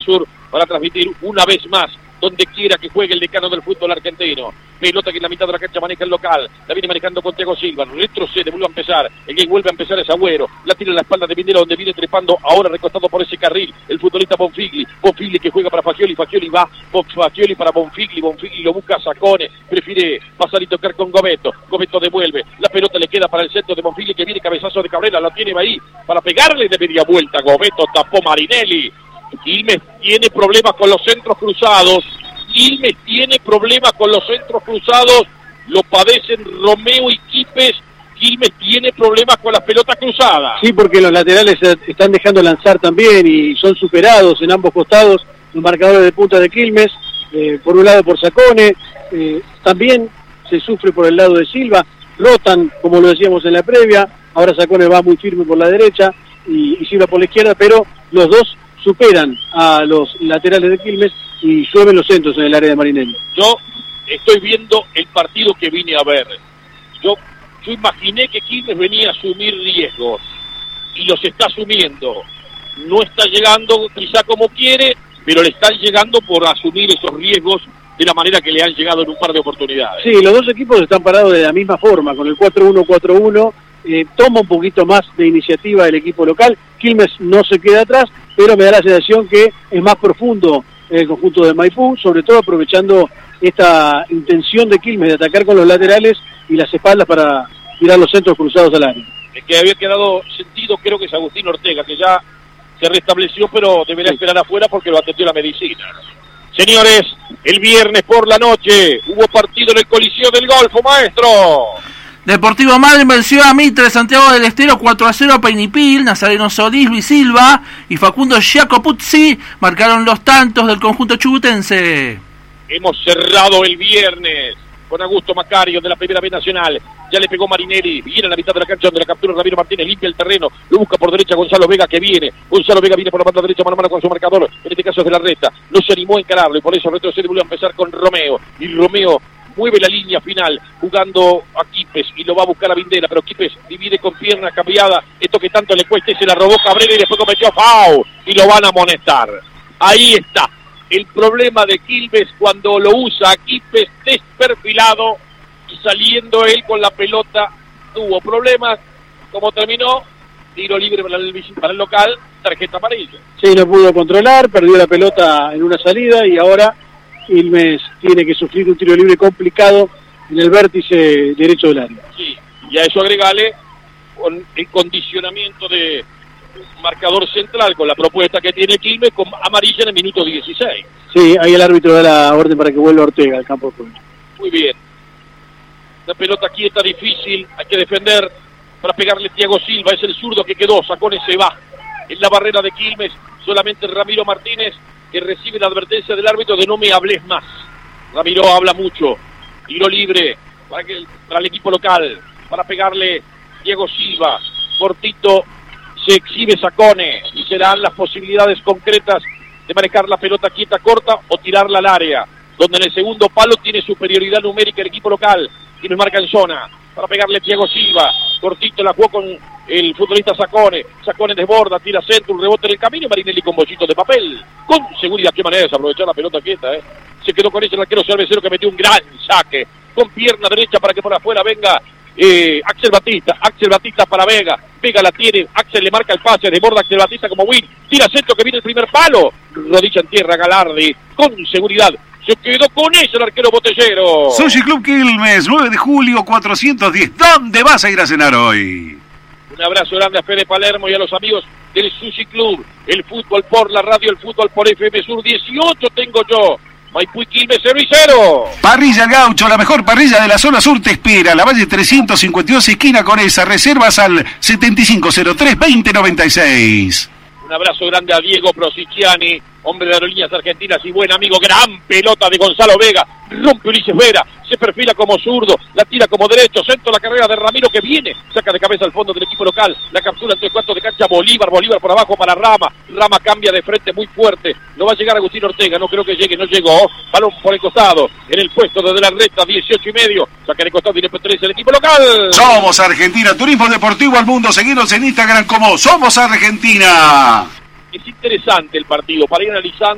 Sur para transmitir una vez más donde quiera que juegue el decano del fútbol argentino. Pelota que en la mitad de la cancha maneja el local, la viene manejando con Thiago Silva, retrocede, vuelve a empezar, el que vuelve a empezar es Agüero, la tira en la espalda de Minero donde viene trepando, ahora recostado por ese carril, el futbolista Bonfigli que juega para Fagioli va, Fagioli para Bonfigli lo busca a Sacone, prefiere pasar y tocar con Gobeto devuelve, la pelota le queda para el centro de Bonfigli que viene cabezazo de Cabrera, la tiene ahí, para pegarle de media vuelta, Gobeto tapó Marinelli. Quilmes tiene problemas con los centros cruzados, lo padecen Romeo y Quipes. Quilmes tiene problemas con las pelotas cruzadas. Sí, porque los laterales están dejando lanzar también y son superados en ambos costados los marcadores de punta de Quilmes, por un lado por Sacone, también se sufre por el lado de Silva, rotan como lo decíamos en la previa, ahora Sacone va muy firme por la derecha y Silva por la izquierda, pero los dos superan a los laterales de Quilmes y llueven los centros en el área de Marinelli. Yo estoy viendo el partido que vine a ver. Yo imaginé que Quilmes venía a asumir riesgos y los está asumiendo. No está llegando quizá como quiere, pero le están llegando por asumir esos riesgos de la manera que le han llegado en un par de oportunidades. Sí, los dos equipos están parados de la misma forma, con el 4-1-4-1, toma un poquito más de iniciativa el equipo local, Quilmes no se queda atrás, pero me da la sensación que es más profundo el conjunto de Maipú, sobre todo aprovechando esta intención de Quilmes de atacar con los laterales y las espaldas para tirar los centros cruzados al área. El que había quedado sentido creo que es Agustín Ortega, que ya se restableció, pero deberá esperar afuera porque lo atendió la medicina. Señores, el viernes por la noche hubo partido en el Coliseo del Golfo, maestro. Deportivo Madryn venció a Mitre, Santiago del Estero 4-0 a Peñipil, Nazareno Solís, Luis Silva y Facundo Giacopuzzi marcaron los tantos del conjunto chubutense. Hemos cerrado el viernes con Augusto Macario de la Primera B Nacional. Ya le pegó Marinelli, viene a la mitad de la cancha donde la captura Ramiro Martínez, limpia el terreno, lo busca por derecha Gonzalo Vega que viene. Gonzalo Vega viene por la banda derecha mano a mano con su marcador, en este caso es de la Reta. No se animó a encararlo y por eso retrocede y vuelve a empezar con Romeo. Y Romeo mueve la línea final jugando a Quipes y lo va a buscar a Vindera, pero Quipes divide con pierna cambiada, esto que tanto le cuesta y se la robó Cabrera y después cometió foul y lo van a amonestar. Ahí está el problema de Quilmes cuando lo usa a Quipes desperfilado y saliendo él con la pelota. Tuvo problemas, como terminó, tiro libre para el local, tarjeta amarilla. Sí, no pudo controlar, perdió la pelota en una salida y ahora Quilmes tiene que sufrir un tiro libre complicado en el vértice derecho del área. Sí, y a eso agregale con el condicionamiento de marcador central, con la propuesta que tiene Quilmes, con amarilla en el minuto 16. Sí, ahí el árbitro da la orden para que vuelva Ortega al campo de juego. Muy bien. La pelota quieta, difícil, hay que defender para pegarle Thiago Silva, es el zurdo que quedó, Sacone se va. En la barrera de Quilmes, solamente Ramiro Martínez, que recibe la advertencia del árbitro de no me hables más. Ramiro habla mucho. Tiro libre para el equipo local, para pegarle Thiago Silva. Cortito se exhibe Sacone y serán las posibilidades concretas de manejar la pelota quieta, corta o tirarla al área, donde en el segundo palo tiene superioridad numérica el equipo local y nos marca en zona. Para pegarle Thiago Silva, cortito la jugó con el futbolista Sacone desborda, tira centro, un rebote en el camino y Marinelli con bollito de papel, con seguridad. Qué manera de aprovechar la pelota quieta, se quedó con ese el arquero Cervecero que metió un gran saque, con pierna derecha para que por afuera venga Axel Batista para Vega la tiene, Axel le marca el pase, desborda Axel Batista como Win, tira centro que viene el primer palo, rodilla en tierra Galardi, con seguridad. Se quedó con eso el arquero Botellero. Sushi Club Quilmes, 9 de julio 410. ¿Dónde vas a ir a cenar hoy? Un abrazo grande a Fede Palermo y a los amigos del Sushi Club. El fútbol por la radio, el fútbol por FM Sur 18 tengo yo. Maipú y Quilmes, Cervicero. Parrilla El Gaucho, la mejor parrilla de la zona sur te espera. La Valle 352, esquina Conesa. Reservas al 7503-2096. Un abrazo grande a Diego Prosiciani, hombre de Aerolíneas Argentinas y buen amigo. Gran pelota de Gonzalo Vega, rompe Ulises Vera, se perfila como zurdo, la tira como derecho, centro la carrera de Ramiro que viene, saca de cabeza al fondo del equipo local, la captura entre cuartos de cancha Bolívar por abajo para Rama cambia de frente muy fuerte, no va a llegar Agustín Ortega, no creo que llegue, no llegó, balón por el costado, en el puesto desde la recta, 18:30, saca de costado, viene P3 el equipo local. Somos Argentina, turismo deportivo al mundo, seguinos en Instagram como Somos Argentina. Es interesante el partido, para ir analizando.